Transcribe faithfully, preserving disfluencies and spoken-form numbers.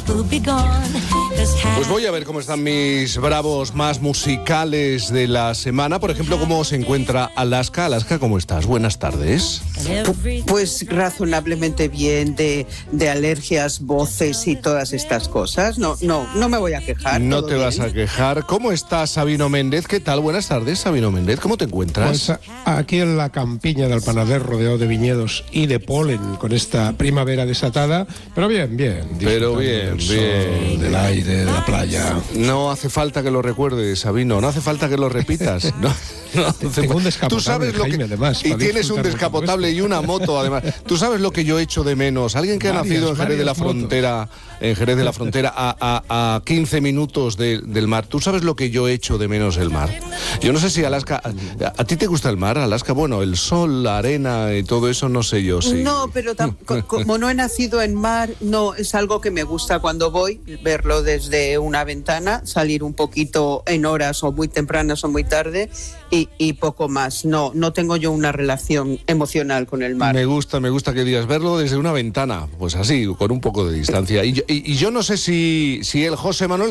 Pues voy a ver cómo están mis bravos más musicales de la semana. Por ejemplo, cómo se encuentra Alaska. Alaska, ¿cómo estás? Buenas tardes. Pues razonablemente bien, de, de alergias, voces y todas estas cosas. No, no, no me voy a quejar. No te bien. vas a quejar. ¿Cómo estás, Sabino Méndez? ¿Qué tal? Buenas tardes, Sabino Méndez. ¿Cómo te encuentras? Pues aquí en la campiña del Panader, rodeado de viñedos y de polen, con esta primavera desatada. Pero bien, bien. Pero bien, del sol, bien. del aire, de la playa. No hace falta que lo recuerdes, Sabino. No hace falta que lo repitas. No, no hace Tengo un fa- descapotable, Tú sabes lo que... Jaime, además, y para tienes un disfrutar de descapotable y una moto, además. Tú sabes lo que yo echo de menos. Alguien que ha Varias, nacido en Jerez de la varias motos. Frontera, en Jerez de la Frontera, a, a, a quince minutos de- del mar. ¿Tú sabes lo que yo echo de menos el mar? Yo no sé si Alaska... ¿A, a ti te gusta el mar, Alaska? Bueno, el sol, la arena y todo eso, no sé yo. Sí. No, pero tam- co- como no he nacido en mar, no es algo que me gusta cuando voy, verlo desde una ventana, salir un poquito en horas o muy tempranas o muy tarde y, y poco más. No, no tengo yo una relación emocional con el mar. Me gusta, me gusta que digas verlo desde una ventana, pues así, con un poco de distancia. Y yo, y, y yo no sé si, si el José Manuel